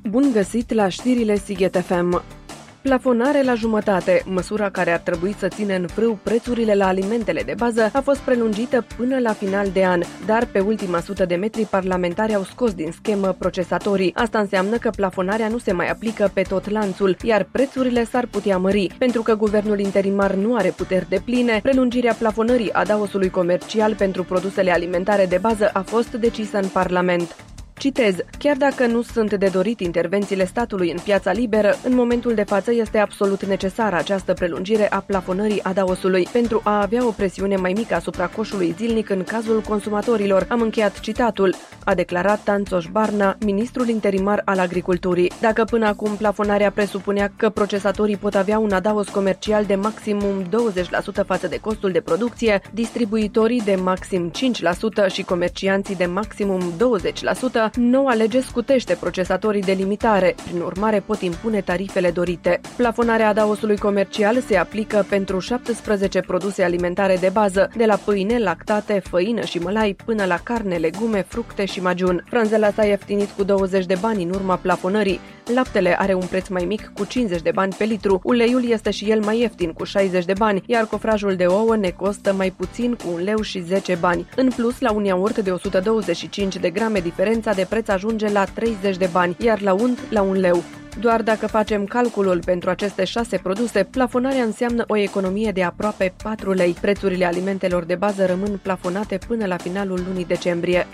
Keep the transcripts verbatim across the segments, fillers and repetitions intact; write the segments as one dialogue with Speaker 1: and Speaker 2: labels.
Speaker 1: Bun găsit la știrile Sighet F M. Plafonare la jumătate, măsura care ar trebui să țină în frâu prețurile la alimentele de bază, a fost prelungită până la final de an, dar pe ultima sută de metri parlamentarii au scos din schemă procesatorii. Asta înseamnă că plafonarea nu se mai aplică pe tot lanțul, iar prețurile s-ar putea mări. Pentru că guvernul interimar nu are puteri depline, prelungirea plafonării adaosului comercial pentru produsele alimentare de bază a fost decisă în Parlament. Citez, chiar dacă nu sunt de dorit intervențiile statului în piața liberă, în momentul de față este absolut necesară această prelungire a plafonării adaosului pentru a avea o presiune mai mică asupra coșului zilnic în cazul consumatorilor. Am încheiat citatul, a declarat Tanțoș Barna, ministrul interimar al agriculturii. Dacă până acum plafonarea presupunea că procesatorii pot avea un adaos comercial de maximum douăzeci la sută față de costul de producție, distribuitorii de maxim cinci la sută și comercianții de maximum douăzeci la sută, noua lege scutește procesatorii de limitare, prin urmare pot impune tarifele dorite. Plafonarea adaosului comercial se aplică pentru șaptesprezece produse alimentare de bază, de la pâine, lactate, făină și mălai, până la carne, legume, fructe și majun. Frunzela s-a ieftinit cu douăzeci de bani în urma plafonării. Laptele are un preț mai mic cu cincizeci de bani pe litru, uleiul este și el mai ieftin cu șaizeci de bani, iar cofrajul de ouă ne costă mai puțin cu un leu și zece bani. În plus, la un iaurt de o sută douăzeci și cinci de grame, diferența de preț ajunge la treizeci de bani, iar la unt la un leu. Doar dacă facem calculul pentru aceste șase produse, plafonarea înseamnă o economie de aproape patru lei. Prețurile alimentelor de bază rămân plafonate până la finalul lunii decembrie.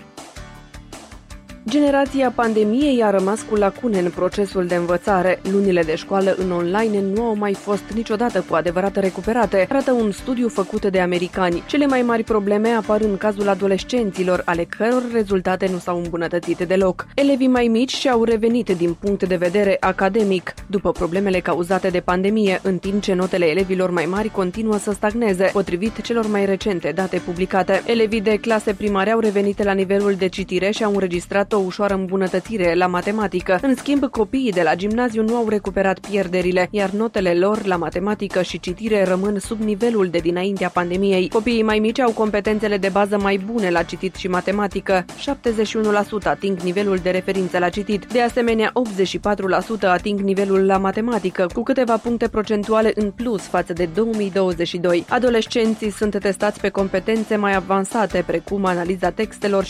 Speaker 1: Generația pandemiei a rămas cu lacune în procesul de învățare. Lunile de școală în online nu au mai fost niciodată cu adevărat recuperate, arată un studiu făcut de americani. Cele mai mari probleme apar în cazul adolescenților, ale căror rezultate nu s-au îmbunătățit deloc. Elevii mai mici și-au revenit din punct de vedere academic, după problemele cauzate de pandemie, în timp ce notele elevilor mai mari continuă să stagneze, potrivit celor mai recente date publicate. Elevii de clase primare au revenit la nivelul de citire și au înregistrat o ușoară îmbunătățire la matematică. În schimb, copiii de la gimnaziu nu au recuperat pierderile, iar notele lor la matematică și citire rămân sub nivelul de dinaintea pandemiei. Copiii mai mici au competențele de bază mai bune la citit și matematică. șaptezeci și unu la sută ating nivelul de referință la citit. De asemenea, optzeci și patru la sută ating nivelul la matematică, cu câteva puncte procentuale în plus față de două mii douăzeci și doi. Adolescenții sunt testați pe competențe mai avansate, precum analiza textelor